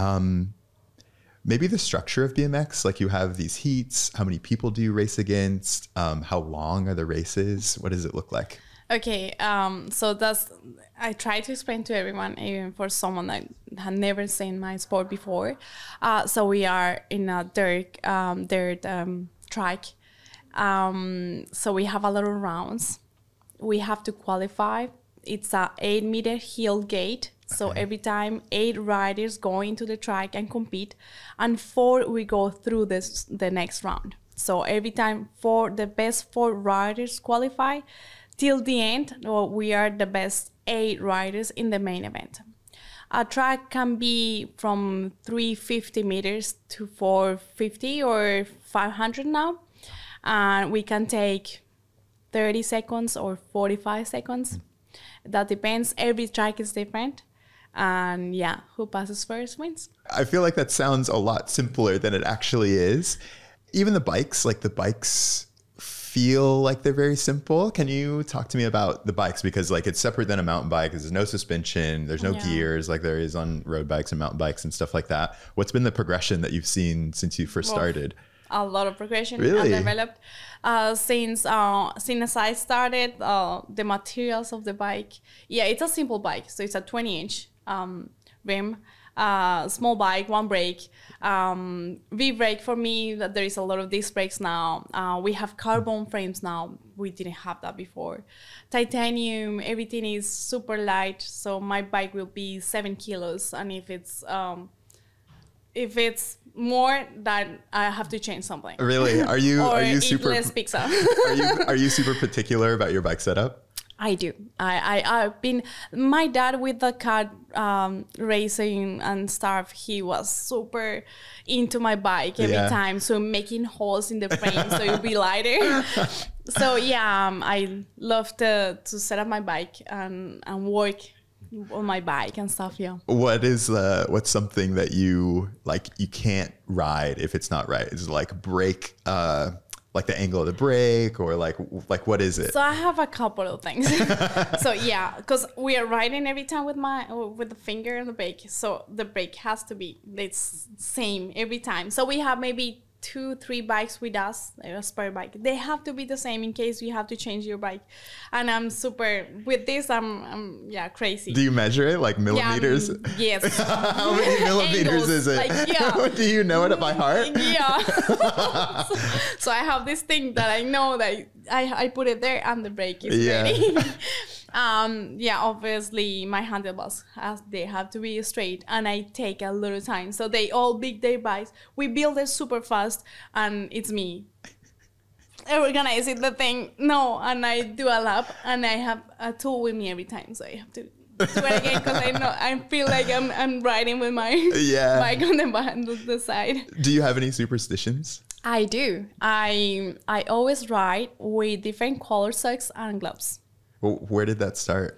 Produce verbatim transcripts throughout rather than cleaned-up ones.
Um, maybe the structure of B M X, like you have these heats, how many people do you race against? Um, how long are the races? What does it look like? Okay, um, so that's, I try to explain to everyone, even for someone that had never seen my sport before. Uh, so we are in a dirt, um, dirt um, track. Um, so we have a lot of rounds. We have to qualify. It's a eight meter hill gate. So okay. every time eight riders go into the track and compete, and four we go through this the next round. So every time four, the best four riders qualify. Till the end, well, we are the best eight riders in the main event. A track can be from three hundred fifty meters to four fifty or five hundred now. And we can take thirty seconds or forty-five seconds. That depends. Every track is different. And yeah, who passes first wins. I feel like that sounds a lot simpler than it actually is. Even the bikes, like the bikes feel like they're very simple. Can you talk to me about the bikes? Because like it's separate than a mountain bike. There's no suspension. There's no yeah. gears like there is on road bikes and mountain bikes and stuff like that. What's been the progression that you've seen since you first well, started? A lot of progression really? I've developed uh, since uh, since I started. Uh, the materials of the bike. Yeah, it's a simple bike. So it's a twenty inch um, rim. Uh, small bike, one brake, um, V-brake for me, that there is a lot of disc brakes now. Uh, we have carbon frames now. We didn't have that before. Titanium, everything is super light. So my bike will be seven kilos. And if it's, um, if it's more, then I have to change something. Really? Are you, or are you eat super, less pizza. are you, are you super particular about your bike setup? I do. I, I, I've been, my dad with the kart um, racing and stuff, he was super into my bike every yeah. time. So making holes in the frame so it'll be lighter. So yeah, um, I love to, to set up my bike and, and work on my bike and stuff, yeah. What is, uh, what's something that you, like, you can't ride if it's not right? Is it like brake, uh, like the angle of the brake, or like, like what is it? So I have a couple of things. So yeah, because we are riding every time with my, with the finger and the brake. So the brake has to be, it's same every time. So we have maybe two, three bikes with us, like a spare bike. They have to be the same in case you have to change your bike. And I'm super, with this, I'm, I'm yeah, crazy. Do you measure it like millimeters? Yeah, um, yes. How many millimeters Angles, is it? Like, yeah. Do you know it by heart? Yeah. so, so I have this thing that I know that I, I put it there and the brake is yeah. ready. Um, yeah, obviously my handlebars, has, they have to be straight, and I take a little time. So they all build their bikes. We build it super fast, and it's me organizing the thing. No, and I do a lap, and I have a tool with me every time, so I have to do it again because I know I feel like I'm I'm riding with my yeah. bike on the, on the side. Do you have any superstitions? I do. I I always ride with different color socks and gloves. Well, where did that start?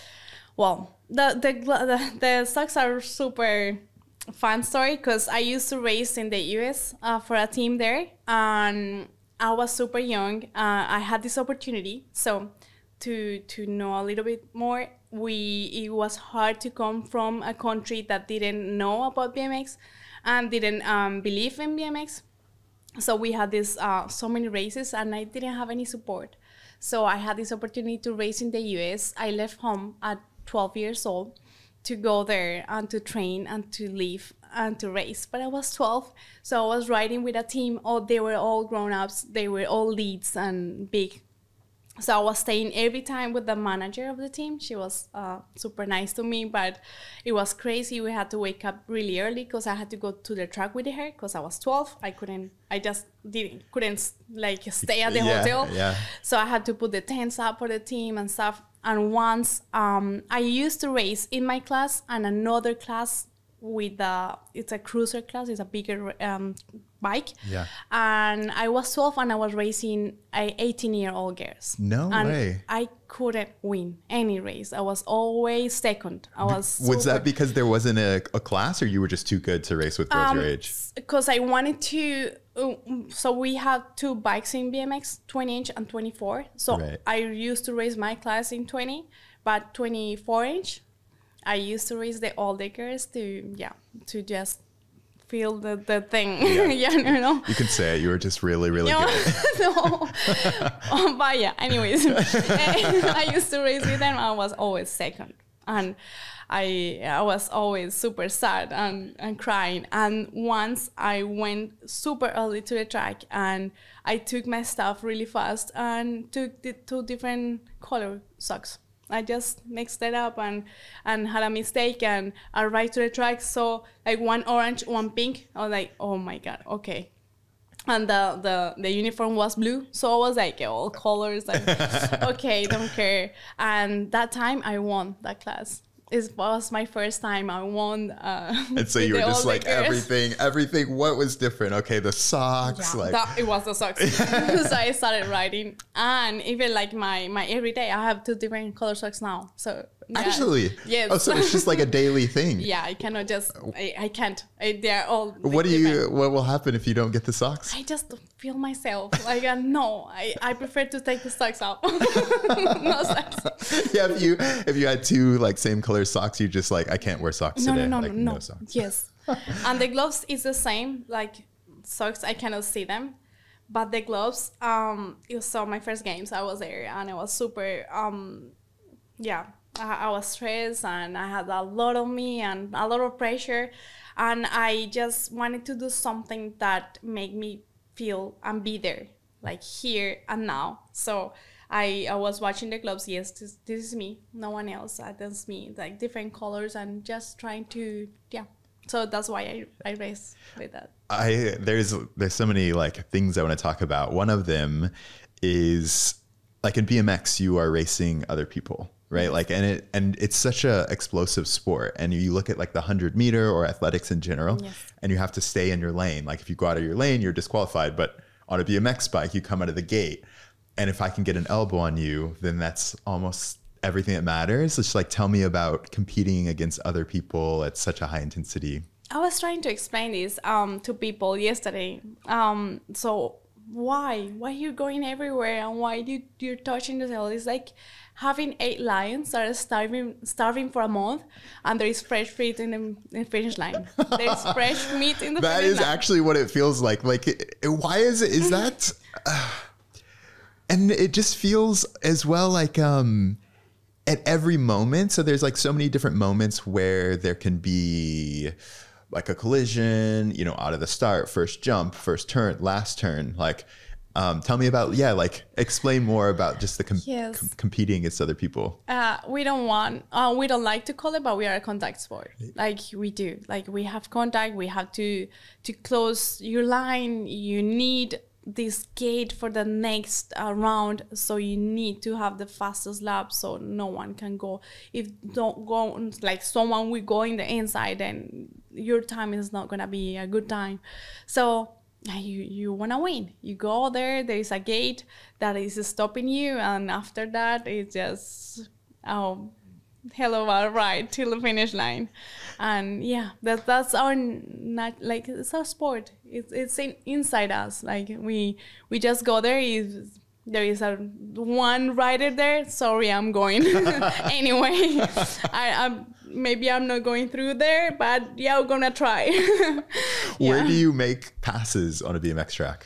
Well, the the the, the socks are super fun story because I used to race in the U S uh, for a team there, and I was super young. Uh, I had this opportunity, so to to know a little bit more, we it was hard to come from a country that didn't know about B M X and didn't um, believe in B M X. So we had this uh, so many races, and I didn't have any support. So I had this opportunity to race in the U S. I left home at twelve years old to go there and to train and to live and to race. But I was twelve, so I was riding with a team. Oh, they were all grown-ups. They were all leads and big. So I was staying every time with the manager of the team. She was uh, super nice to me, but it was crazy. We had to wake up really early because I had to go to the track with her because I was twelve. I couldn't, I just didn't, couldn't like stay at the yeah, hotel. Yeah. So I had to put the tents up for the team and stuff. And once um, I used to race in my class and another class with a, it's a cruiser class, it's a bigger um, bike. Yeah. And I was twelve and I was racing a eighteen year old girls. No and way. I couldn't win any race. I was always second. I was Was super, that because there wasn't a, a class, or you were just too good to race with girls um, your age? Because I wanted to, uh, so we had two bikes in B M X, twenty inch and twenty-four. So right. I used to race my class in twenty, but twenty-four inch. I used to race the older girls to, yeah, to just feel the, the thing. Yeah. Yeah, you know. You can say it. You were just really, really No, good. no. Oh, but yeah, anyways, I used to race with them. I was always second. And I I was always super sad and, and crying. And once I went super early to the track and I took my stuff really fast and took the two different color socks. I just mixed it up and, and had a mistake and I arrived to the track. So like one orange, one pink. I was like, oh my God, okay. And the, the, the uniform was blue. So I was like, all colors. Like, okay, don't care. And that time I won that class. It was my first time I won. Uh, And so you were just like everything, everything. What was different? Okay, the socks. Yeah, like that, it was the socks. So I started riding, and even like my my everyday, I have two different color socks now. So yeah. Actually, yes. Oh, so it's just like a daily thing. Yeah, I cannot just. I, I can't. I, they're all. What do you? What will happen if you don't get the socks? I just feel myself like uh, no. I, I prefer to take the socks out. No socks. Yeah, if you if you had two like same color socks, you just like I can't wear socks No, today. no, no, like, no, no. socks. Yes, and the gloves is the same. Like socks, I cannot see them, but the gloves. Um, you saw my first games. I was there, and it was super. Um, yeah, I, I was stressed, and I had a lot of me and a lot of pressure, and I just wanted to do something that made me feel and be there, like here and now. So. I, I was watching the gloves. Yes, this, this is me. No one else. Uh, that's me. Like different colors and just trying to, yeah. So that's why I, I race with that. I there's there's so many like things I want to talk about. One of them is like in B M X, you are racing other people, right? Like, and it and it's such a explosive sport. And you look at like the hundred meter or athletics in general, Yes. and you have to stay in your lane. Like if you go out of your lane, you're disqualified. But on a B M X bike, you come out of the gate. And if I can get an elbow on you, then that's almost everything that matters. It's just like, tell me about competing against other people at such a high intensity. I was trying to explain this um, to people yesterday. Um, so why? Why you're going everywhere and why you, you're touching the tail? It's like having eight lions that are starving, starving for a month and there is fresh meat in the, in the finish line. There's fresh meat in the That finish is line. actually what it feels like. Like, it, it- why is it? Is that... Uh, and it just feels as well like um, at every moment. So there's like so many different moments where there can be like a collision, you know, out of the start, first jump, first turn, last turn. Like, um, tell me about, yeah, like explain more about just the com- Yes. com- competing against other people. Uh, we don't want, uh, we don't like to call it, but we are a contact sport. Like we do, like we have contact. We have to to close your line. You need this gate for the next uh, round, so you need to have the fastest lap, so no one can go. If don't go, like someone will go in the inside, then your time is not gonna be a good time. So. You you wanna win. You go there. There is a gate that is stopping you, and after that, it's just oh, hell of a ride till the finish line. And yeah, that that's our not like it's our sport. It's it's in, inside us. Like we we just go there. Is there is a one rider there? Sorry, I'm going anyway. I I'm. Maybe I'm not going through there, but yeah, we're gonna try. Where Yeah. do you make passes on a B M X track?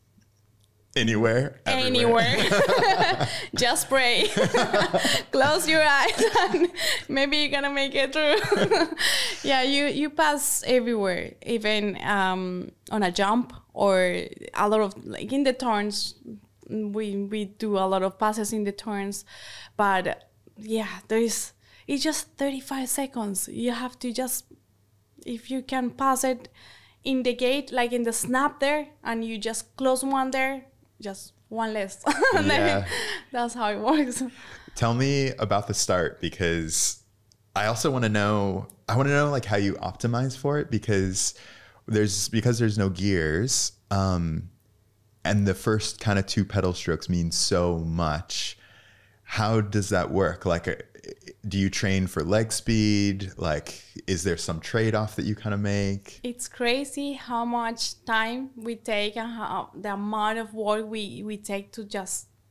Anywhere? Everywhere. Anywhere. Just pray. Close your eyes and maybe you're gonna make it through. Yeah, you, you pass everywhere, even um, on a jump or a lot of, like in the turns, we, we do a lot of passes in the turns, but yeah, there is, it's just thirty-five seconds. You have to just, if you can pass it in the gate, like in the snap there, and you just close one there, just one less. And then Yeah. that's how it works. Tell me about the start, because I also want to know, I want to know like how you optimize for it, because there's, because there's no gears, um, and the first kind of two pedal strokes mean so much. How does that work? Like, uh, do you train for leg speed? Like, is there some trade-off that you kind of make? It's crazy how much time we take and how the amount of work we, we take to just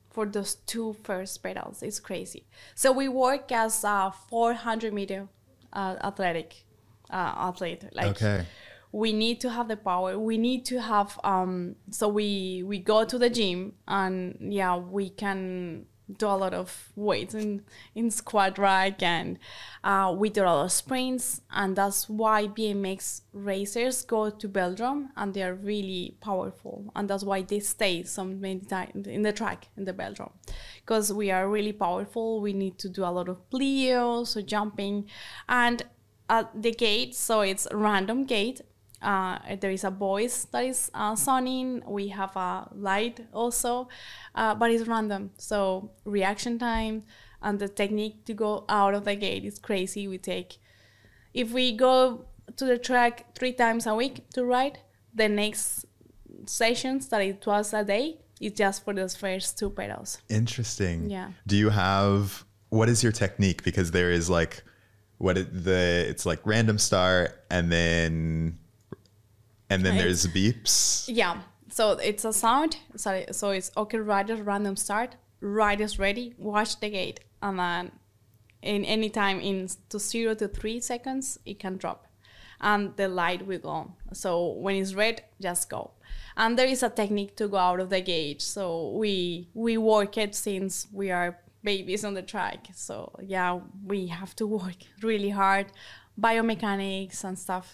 for those two first pedals. It's crazy. So we work as a four hundred meter uh, athletic uh, athlete. Like, okay. We need to have the power. We need to have. Um, so we we go to the gym, and yeah, we can do a lot of weights in in squat rack, and uh, we do a lot of sprints, and that's why B M X racers go to velodrome, and they are really powerful, and that's why they stay so many times in the track in the velodrome, because we are really powerful. We need to do a lot of plyo, so jumping, and at the gate, so it's random gate. Uh, there is a voice that is uh, sounding. We have a light also, uh, but it's random. So reaction time and the technique to go out of the gate is crazy. We take, if we go to the track three times a week to ride, the next sessions that it was a day, it's just for those first two pedals. Interesting. Yeah. Do you have, what is your technique? Because there is like, what it, the, it's like random start and then And then there's beeps. Yeah. So it's a sound. So, so it's okay, riders, random start. Riders ready, watch the gate. And then in any time in to zero to three seconds, it can drop. And the light will go. So when it's red, just go. And there is a technique to go out of the gate. So we we work it since we are babies on the track. So yeah, we have to work really hard. Biomechanics and stuff.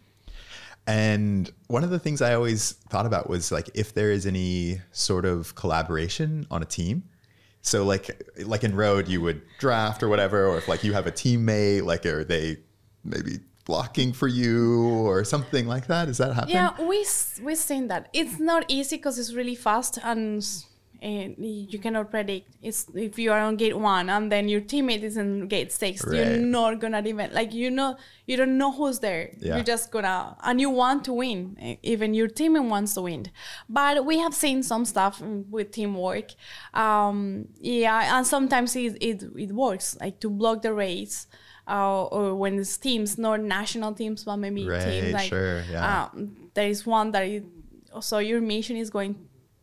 And one of the things I always thought about was like if there is any sort of collaboration on a team. So like like in road, you would draft or whatever, or if like you have a teammate, like are they maybe blocking for you or something like that? Does that happen? Yeah, we we've seen that. It's not easy because it's really fast and and you cannot predict. It's if you are on gate one and then your teammate is in gate six, right. You're not gonna even like you know you don't know who's there. Yeah. You're just gonna and you want to win. Even your teammate wants to win. But we have seen some stuff with teamwork. Um, yeah, and sometimes it it, it works like to block the race. Uh, or when it's teams, not national teams, but maybe right, teams like sure, yeah. um, there is one that is, so your mission is going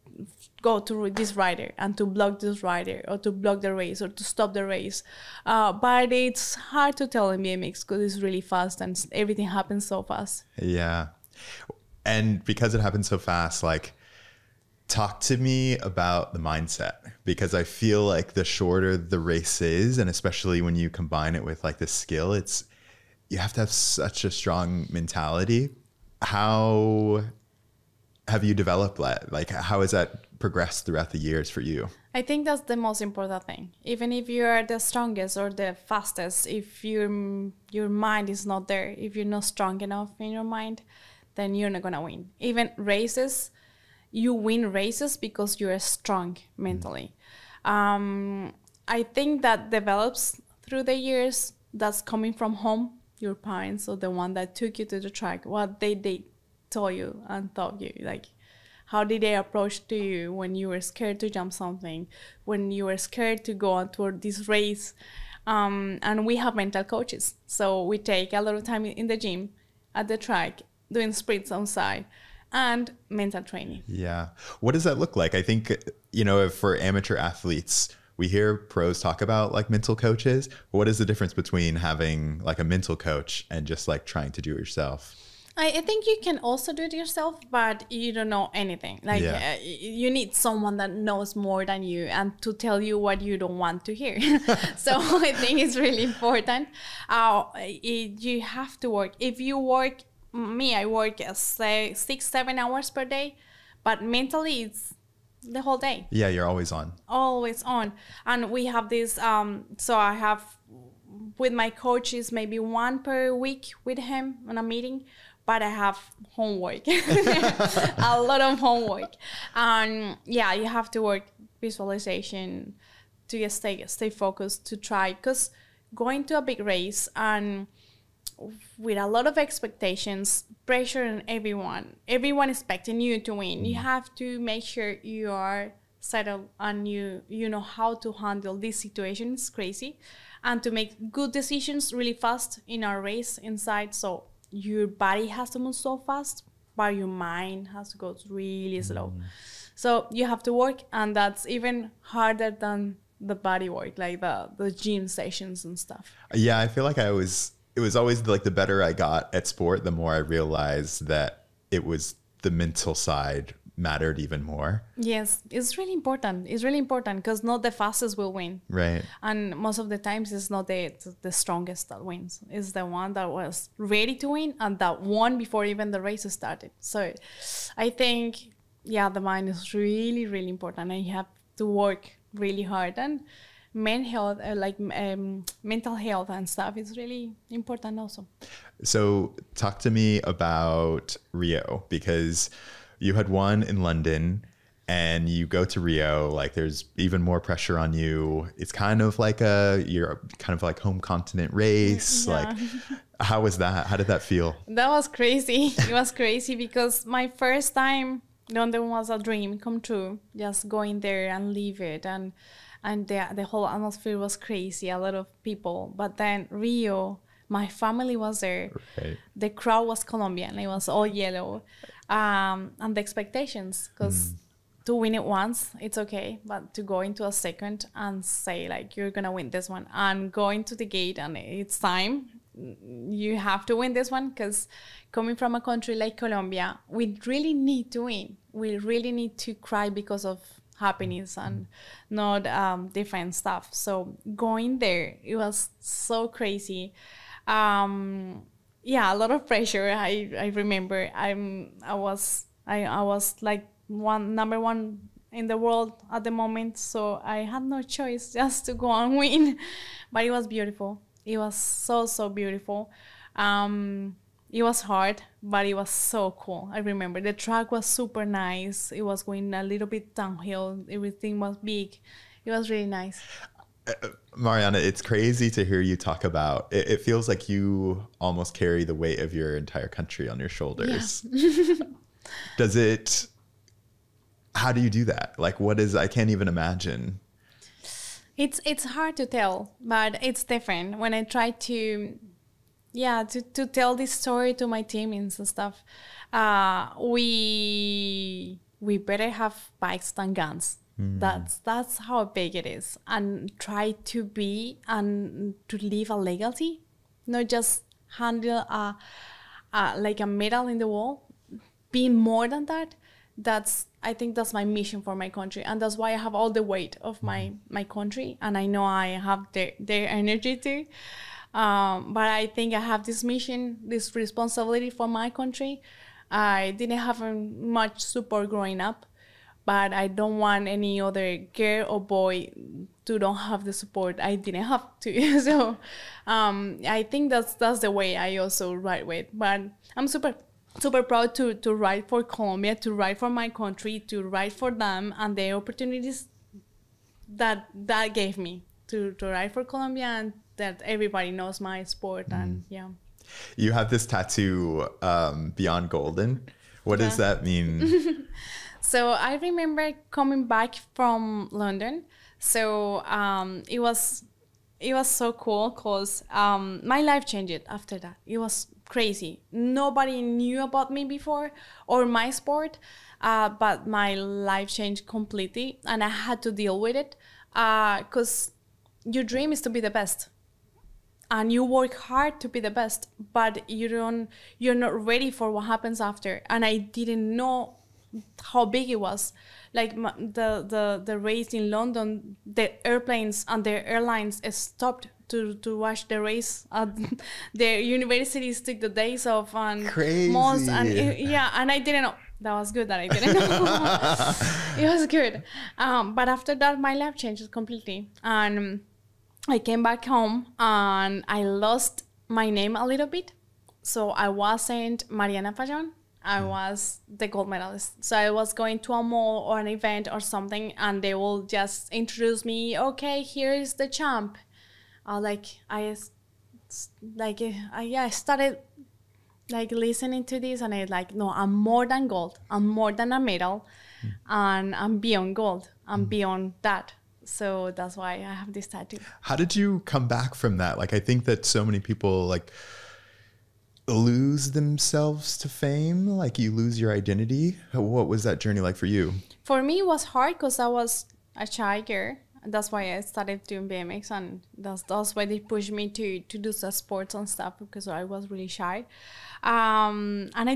go to this rider and to block this rider or to block the race or to stop the race. Uh, but it's hard to tell in B M X because it's really fast and everything happens so fast. Yeah. And because it happens so fast, like talk to me about the mindset, because I feel like the shorter the race is, and especially when you combine it with like the skill, it's, you have to have such a strong mentality. How have you developed that? Like, how has that progressed throughout the years for you? I think that's the most important thing. Even if you are the strongest or the fastest, if your your mind is not there, if you're not strong enough in your mind, then you're not gonna win. Even races, you win races because you're strong mentally. Mm. Um, I think that develops through the years. That's coming from home, your parents or the one that took you to the track. What they they told you and taught you, like how did they approach to you when you were scared to jump something, when you were scared to go on toward this race. Um, and we have mental coaches, so we take a lot of time in the gym, at the track, doing sprints outside and mental training. Yeah. What does that look like? I think, you know, for amateur athletes, we hear pros talk about like mental coaches. What is the difference between having like a mental coach and just like trying to do it yourself? I think you can also do it yourself, but you don't know anything. Like yeah. uh, you need someone that knows more than you and to tell you what you don't want to hear. So I think it's really important. Uh, it, you have to work. If you work, me, I work uh, say six, seven hours per day, but mentally it's the whole day. Yeah, you're always on. Always on. And we have this, um, so I have with my coaches maybe one per week with him on a meeting. But I have homework, a lot of homework. And yeah, you have to work visualization to stay stay focused, to try. Because going to a big race and with a lot of expectations, pressure on everyone, everyone expecting you to win, you have to make sure you are settled and you, you know how to handle these situations, crazy, and to make good decisions really fast in our race inside. So your body has to move so fast but your mind has to go really slow. Mm. So you have to work, and that's even harder than the body work, like the, the gym sessions and stuff. Yeah, I feel like I was, it was always like the better I got at sport, the more I realized that it was the mental side mattered even more. Yes, it's really important. It's really important because not the fastest will win. Right. And most of the times it's not the the strongest that wins. It's the one that was ready to win and that won before even the race started. So I think, yeah, the mind is really, really important, and you have to work really hard. And mental health, uh, like um, mental health and stuff is really important also. So talk to me about Rio, because you had won in London and you go to Rio, like there's even more pressure on you. It's kind of like a, you're kind of like home continent race. Yeah. Like, how was that? How did that feel? That was crazy. It was crazy because my first time, London was a dream come true. Just going there and leave it. And and the, the whole atmosphere was crazy, a lot of people. But then Rio, my family was there. Right. The crowd was Colombian. It was all yellow. Um, and the expectations, because mm. to win it once, it's okay. But to go into a second and say, like, you're going to win this one, and going to the gate and it's time, you have to win this one, because coming from a country like Colombia, we really need to win. We really need to cry because of happiness and not um, different stuff. So going there, it was so crazy. Um, yeah, a lot of pressure. I, I remember I'm I was I, I was like one number one in the world at the moment, so I had no choice just to go and win. But it was beautiful. It was so so beautiful. Um, it was hard, but it was so cool. I remember the track was super nice. It was going a little bit downhill. Everything was big. It was really nice. Uh, Mariana, it's crazy to hear you talk about it. It feels like you almost carry the weight of your entire country on your shoulders. Yeah. Does it, how do you do that? Like, what is, I can't even imagine. It's it's hard to tell, but it's different. When I try to, yeah, to, to tell this story to my teammates and stuff, uh, we we better have bikes than guns. Mm. That's that's how big it is, and try to be and to live a legacy, not just handle a, a like a medal in the wall. Be more than that. That's I think that's my mission for my country, and that's why I have all the weight of my my country, and I know I have their their energy too. Um, but I think I have this mission, this responsibility for my country. I didn't have much support growing up, but I don't want any other girl or boy to don't have the support I didn't have to. So um, I think that's that's the way I also ride with. But I'm super super proud to to ride for Colombia, to ride for my country, to ride for them, and the opportunities that that gave me to, to ride for Colombia, and that everybody knows my sport. Mm. And yeah. You have this tattoo, um, Beyond Golden. What yeah. does that mean? So I remember coming back from London. So um, it was it was so cool because um, my life changed after that. It was crazy. Nobody knew about me before or my sport, uh, but my life changed completely, and I had to deal with it because uh, your dream is to be the best. And you work hard to be the best, but you don't, you're not ready for what happens after. And I didn't know how big it was. Like the, the, the race in London, the airplanes and the airlines stopped to, to watch the race. Uh, the universities took the days off and Crazy. months. And it, yeah, and I didn't know. That was good that I didn't know. It was good. Um, but after that, my life changed completely. And I came back home and I lost my name a little bit. So I wasn't Mariana Fajon. I was the gold medalist. So I was going to a mall or an event or something, and they will just introduce me. Okay, here is the champ. Uh, like I, like I, yeah, I started like listening to this, and I like, no, I'm more than gold. I'm more than a medal, mm. and I'm beyond gold. I'm mm. beyond that. So that's why I have this tattoo. How did you come back from that? Like, I think that so many people, like, lose themselves to fame? Like you lose your identity? What was that journey like for you? For me, it was hard because I was a shy girl. That's why I started doing B M X, and that's that's why they pushed me to to do some sports and stuff, because I was really shy. Um, and I